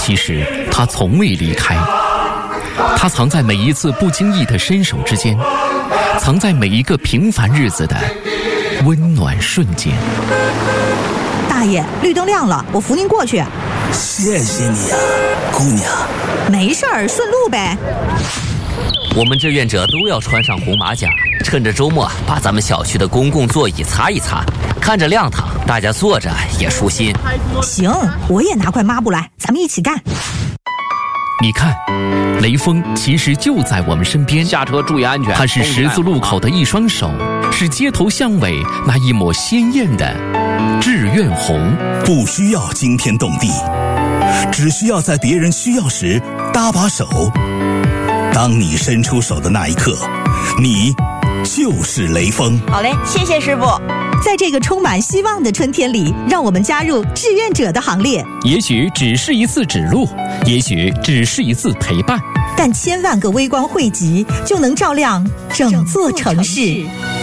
其实它从未离开，它藏在每一次不经意的伸手之间，藏在每一个平凡日子的温暖瞬间。 大爷，绿灯亮了，我扶您过去。 谢谢你呀，姑娘。 没事儿，顺路呗。 我们志愿者都要穿上红马甲，趁着周末把咱们小区的公共座椅擦一擦，看着亮堂，大家坐着也舒心。 行，我也拿块抹布来，咱们一起干。 你看，雷锋其实就在我们身边， 下车注意安全。 他是十字路口的一双手，是街头巷尾那一抹鲜艳的志愿红。 不需要惊天动地，只需要在别人需要时搭把手。当你伸出手的那一刻，你就是雷锋。 好嘞，谢谢师傅。 在这个充满希望的春天里，让我们加入志愿者的行列。 也许只是一次指路，也许只是一次陪伴， 但千万个微光汇集，就能照亮整座城市。